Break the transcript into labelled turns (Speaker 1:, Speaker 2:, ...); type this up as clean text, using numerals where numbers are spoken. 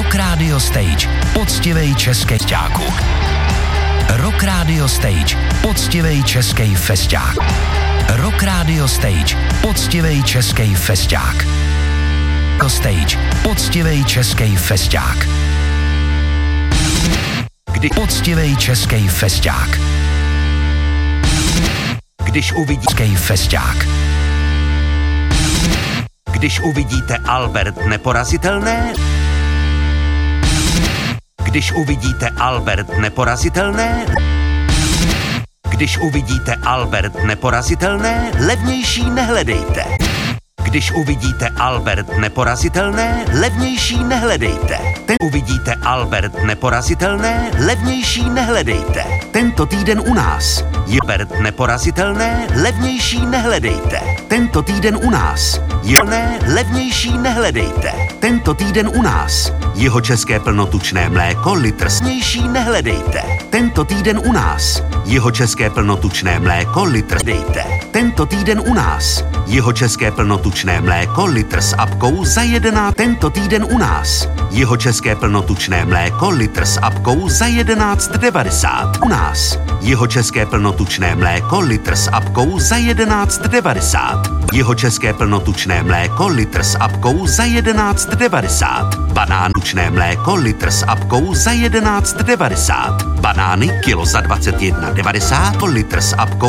Speaker 1: Rock Radio Stage, poctivej českej festiáku. Rock Radio Stage, poctivej českej festiák. Rock Radio Stage, poctivej českej festiák. Stage, poctivej českej festiák. Poctivej českej festiák. Když uvidíte festiák. Když uvidíte Albert Neporazitelné. Když uvidíte Albert Neporazitelné. Když uvidíte Albert Neporazitelné, levnější nehledejte. Když uvidíte Albert Neporazitelné, levnější nehledejte. Uvidíte Albert Neporazitelné, levnější nehledejte. Tento týden u nás. Albert Neporazitelné, levnější nehledejte. Tento týden u nás. Levnější nehledejte. Tento týden u nás. Jihočeské plnotučné mléko litr levnější nehledejte. Tento týden u nás. Jihočeské plnotučné mléko litr dejte. Tento týden u nás. Jihočeské plnotučné mléko litr s apkou za 11. Tento týden u nás. Jihočeské plnotučné mléko litr s apkou za 11,90. U nás. Jihočeské plnotučné mléko litr s apkou za 11,90. Jihočeské plnotučné mléko litr s apkou za 11,90. Banánučné mléko litr s apkou za 11,90. Banány kilo za 21,90. Litr s apkou